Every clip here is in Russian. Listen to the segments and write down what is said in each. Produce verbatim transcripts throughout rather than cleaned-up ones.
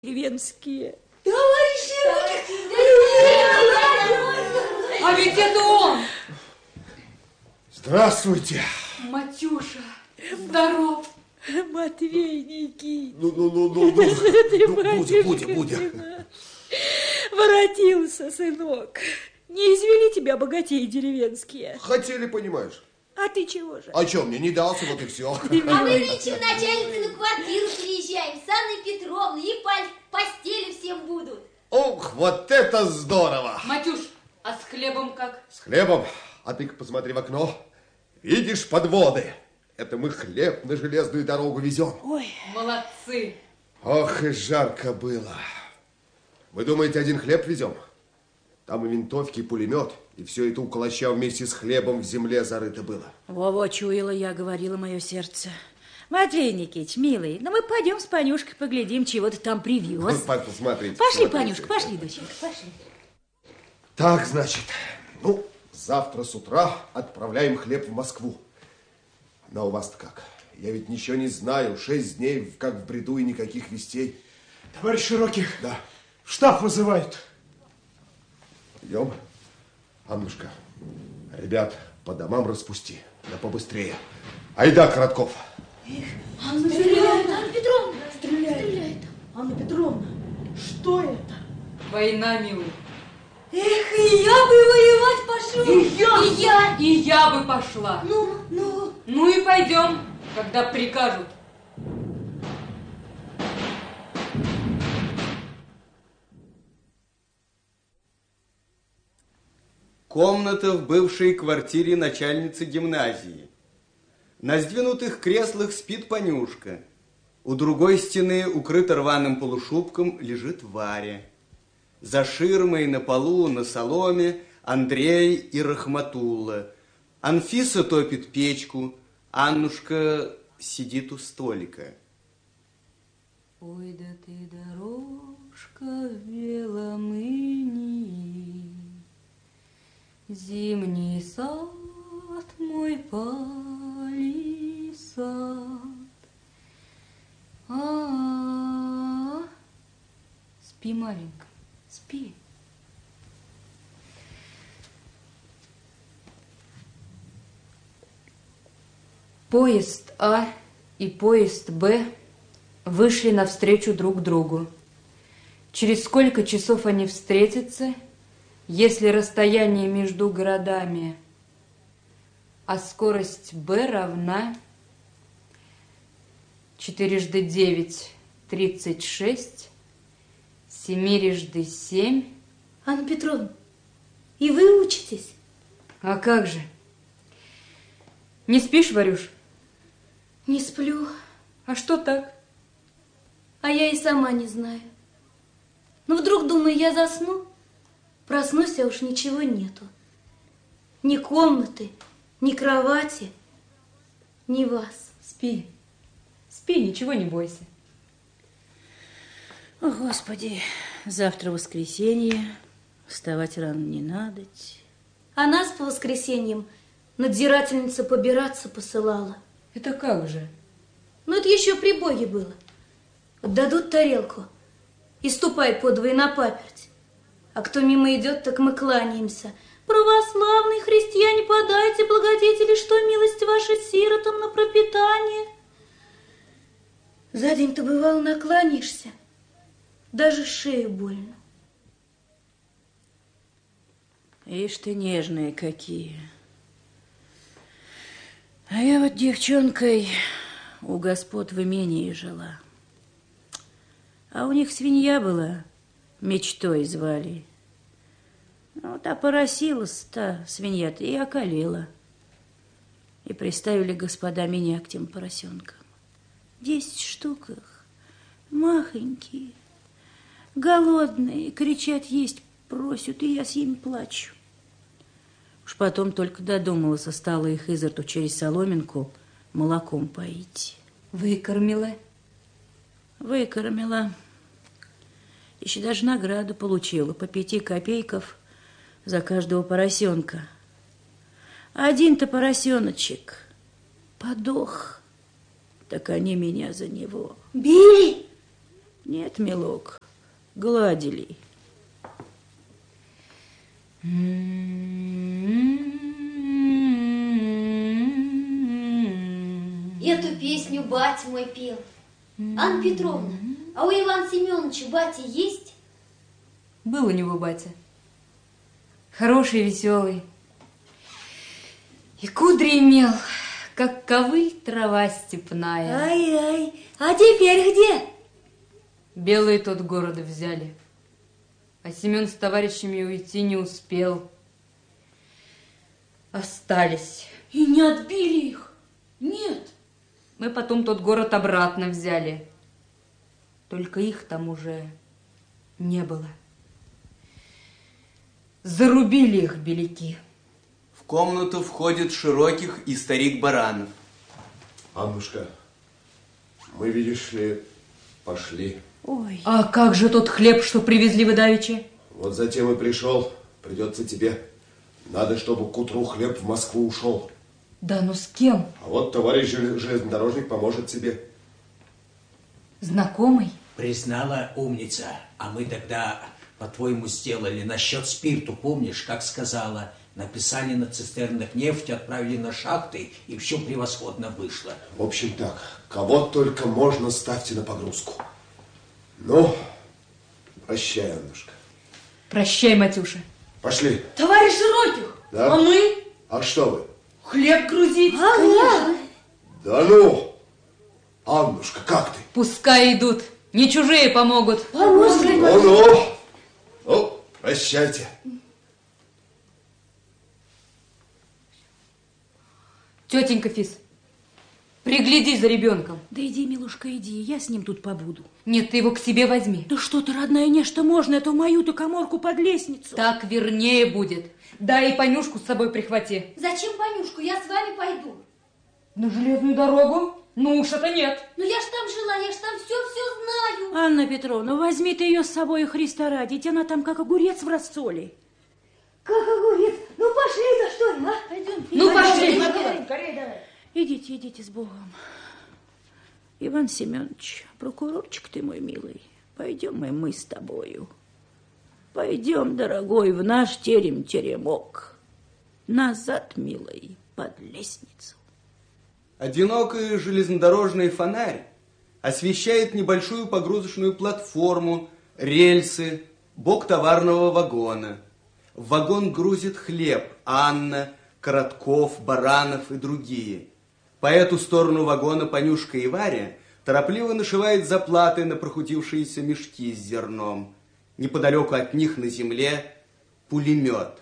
деревенские. Товарищи! А ведь это он! Здравствуйте! Матюша, здоров! Матвей Никитич. Ну, ну, ну, ну, ну. Ты, ну Будя, Будя, Будя. Воротился, сынок. Не извели тебя богатеи деревенские. Хотели, понимаешь. А ты чего же? А что, мне не дался, вот и все. А мы нынче в начальнице на квартиру переезжаем. С Анной Петровной и по постели всем будут. Ох, вот это здорово! Матюш, а с хлебом как? С хлебом? А ты-ка посмотри в окно. Видишь подводы? Это мы хлеб на железную дорогу везем. Ой. Молодцы. Ох, и жарко было. Вы думаете, один хлеб везем? Там и винтовки, и пулемет. И все это у Калача вместе с хлебом в земле зарыто было. Во-во, чуяла я, говорила мое сердце. Матвей Никитич, милый, ну мы пойдем с Панюшкой поглядим, чего ты там привез. Ну, посмотрите. Пошли, посмотрите. Панюшка, пошли, доченька, пошли. Так, значит, ну, завтра с утра отправляем хлеб в Москву. Но у вас-то как? Я ведь ничего не знаю. Шесть дней, как в бреду, и никаких вестей. Товарищ Широких, да. В штаб вызывают. Идем. Аннушка, ребят, по домам распусти. Да побыстрее. Айда, Коротков. Эх, Анна стреляет, Анна Петровна. Стреляет. Стреляет. Анна Петровна, что это? Война, милый. Эх, и я бы воевать пошел. И я. И я. И я бы пошла. Ну, ну. Ну и пойдем, когда прикажут. Комната в бывшей квартире начальницы гимназии. На сдвинутых креслах спит Панюшка. У другой стены, укрыта рваным полушубком, лежит Варя. За ширмой на полу, на соломе Андрей и Рахматулла. Анфиса топит печку, Аннушка сидит у столика. Ой, да ты дорожка в белом инии, зимний сад мой палисад. А-а-а. Спи, маленька, спи. Поезд А и поезд Б вышли навстречу друг другу. Через сколько часов они встретятся, если расстояние между городами, а скорость Б равна четырежды девять – тридцать шесть, семирежды семь. Анна Петровна, и вы учитесь? А как же? Не спишь, Варюш? Не сплю. А что так? А я и сама не знаю. Ну, вдруг, думаю, я засну, проснусь, а уж ничего нету. Ни комнаты, ни кровати, ни вас. Спи, спи, ничего не бойся. О, Господи, завтра воскресенье, вставать рано не надо. А нас по воскресеньям надзирательница побираться посылала. Это как же? Ну, это еще при Боге было. Дадут тарелку и ступай подвое на паперть. А кто мимо идет, так мы кланяемся. Православные христиане, подайте, благодетели, что милость ваша сиротам на пропитание. За день-то, бывало, накланяешься, даже шею больно. Ишь ты, нежные какие. А я вот девчонкой у господ в имении жила. А у них свинья была, Мечтой звали. Ну, та поросилась, та свинья-то, и околела. И приставили господа меня к тем поросенкам. Десять штук их, махонькие, голодные, кричат, есть просят, и я с ними плачу. Уж потом только додумалась, стала их изо рту через соломинку молоком поить. Выкормила? Выкормила. Еще даже награду получила по пяти копейков за каждого поросенка. Один-то поросеночек подох, так они меня за него. Били? Нет, милок, гладили. Эту песню батя мой пел. Анна Петровна, а у Ивана Семеновича батя есть? Был у него батя. Хороший, веселый. И кудри имел, как ковыль трава степная. Ай-ай, а теперь где? Белые тот город взяли. А Семен с товарищами уйти не успел. Остались. И не отбили их? Нет. Мы потом тот город обратно взяли. Только их там уже не было. Зарубили их беляки. В комнату входит Широких и старик Баранов. Аннушка, мы, видишь ли, пошли. Ой. А как же тот хлеб, что привезли вы давеча? Вот затем и пришел. Придется тебе. Надо, чтобы к утру хлеб в Москву ушел. Да ну с кем? А вот товарищ железнодорожник поможет тебе. Знакомый? Признала умница. А мы тогда, по-твоему, сделали насчет спирту. Помнишь, как сказала? Написали на цистернах нефть, отправили на шахты, и все превосходно вышло. В общем так, кого только можно, ставьте на погрузку. Ну, прощай, Аннушка. Прощай, Матюша. Пошли. Товарищ Широких, Да? а мы? А что вы? Хлеб грузить. Ага. Да ну! Аннушка, как ты? Пускай идут. Не чужие помогут. Поможем. Ну, ну! Ну, прощайте. Тетенька Фис, пригляди за ребенком. Да иди, милушка, иди, я с ним тут побуду. Нет, ты его к себе возьми. Да что ты, родная, нечто можно, эту мою-то коморку под лестницу. Так вернее будет. Да и Понюшку с собой прихвати. Зачем Понюшку? Я с вами пойду. На железную дорогу? Ну уж это нет. Ну я ж там жила, я ж там все-все знаю. Анна Петровна, возьми ты ее с собой, Христа ради, ведь она там как огурец в рассоле. Как огурец? Ну пошли-то, что ли, а? Пойдем. Ну пошли. Скорее давай. Идите, идите с Богом. Иван Семенович, прокурорчик ты мой милый, пойдем мы, мы с тобою. Пойдем, дорогой, в наш терем-теремок. Назад, милый, под лестницу. Одинокий железнодорожный фонарь освещает небольшую погрузочную платформу, рельсы, бок товарного вагона. В вагон грузит хлеб Анна, Коротков, Баранов и другие. По эту сторону вагона Понюшка и Варя торопливо нашивает заплаты на прохудившиеся мешки с зерном. Неподалеку от них на земле пулемет.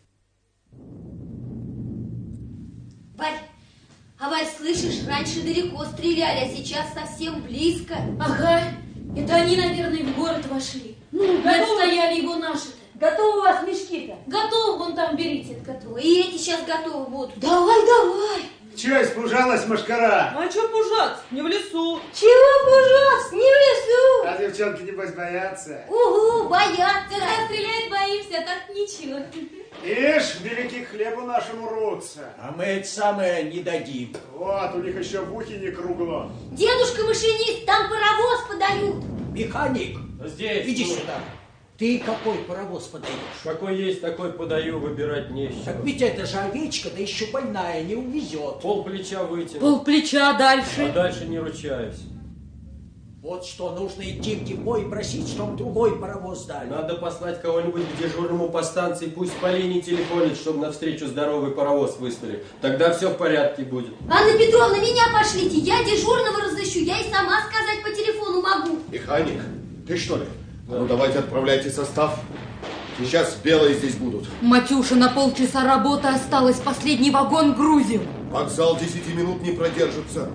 Варь, а Варь, слышишь, раньше далеко стреляли, а сейчас совсем близко. Ага, это они, наверное, в город вошли. Ну, отстояли его наши-то. Готовы у вас мешки-то? Готовы, вон там берите. Готовы. И эти сейчас готовы будут. Давай, давай. Чего испужалась, мошкара? А что пужаться? Не в лесу. Чего пужаться? Не в лесу. А девчонки, небось, боятся? Угу, боятся. Когда стреляет, боимся, а так ничего. Ишь, велики к хлебу нашему рвутся. А мы это самое не дадим. Вот, у них еще в ухе не кругло. Дедушка машинист, там паровоз подают. Механик, Здесь. иди ну, сюда. Ты какой паровоз подаешь? Какой есть, такой подаю, выбирать не с Так чего. ведь это же овечка, да еще больная, не увезет. Пол плеча вытянул, Пол плеча а дальше. дальше не ручаюсь. Вот что, нужно идти в депо и просить, чтобы другой паровоз дали. Надо послать кого-нибудь к дежурному по станции, пусть по линии телефонит, чтобы навстречу здоровый паровоз выслали. Тогда все в порядке будет. Анна Петровна, меня пошлите. Я дежурного разыщу. Я и сама сказать по телефону могу. Механик, ты что ли? А ну давайте отправляйте состав. Сейчас белые здесь будут. Матюша, на полчаса работы осталось, последний вагон грузим. Вокзал десяти минут не продержится.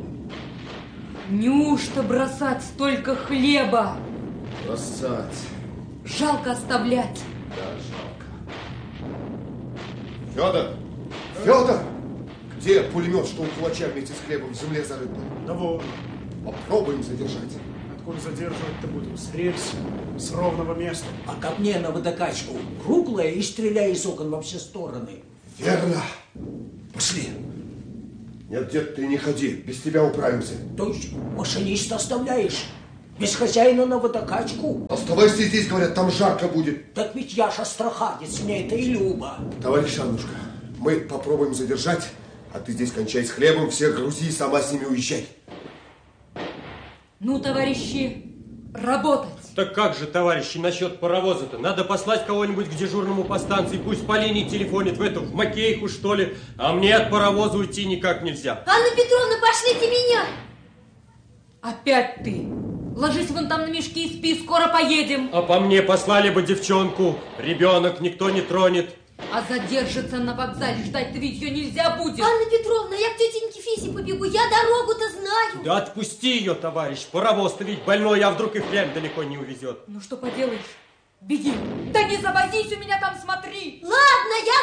Неужто бросать столько хлеба? Бросать. Жалко оставлять. Да, жалко. Федор! Федор! Где пулемет, что у кулача вместе с хлебом в земле зарыт был? Да вот, Попробуем задержать. откуда задерживать-то будем? С рельс, с ровного места. А ко мне на водокачку круглая и стреляй из окон во все стороны. Верно. Пошли. Нет, дед, ты не ходи. Без тебя управимся. То есть машиниста оставляешь? Без хозяина на водокачку. Оставайся здесь, говорят, там жарко будет. Так ведь я ж астраханец, мне это и любо. Товарищ Аннушка, мы попробуем задержать, а ты здесь кончай с хлебом, всех грузи и сама с ними уезжай. Ну, товарищи, работать. Так как же, товарищи, насчет паровоза-то? Надо послать кого-нибудь к дежурному по станции, пусть по линии телефонит в эту, в Макеиху, что ли. А мне от паровоза уйти никак нельзя. Анна Петровна, пошлите меня! Опять ты. Ложись вон там на мешки и спи, скоро поедем. А по мне послали бы девчонку. Ребенок никто не тронет. А задержится на вокзале, ждать-то ведь ее нельзя будет. Анна Петровна, я к тетеньке Фисе побегу, я дорогу-то знаю. Да отпусти ее, товарищ. Паровоз-то ведь больной, а вдруг и впрямь далеко не увезет. Ну что поделаешь? Беги. Да не завозись у меня там, смотри. Ладно, я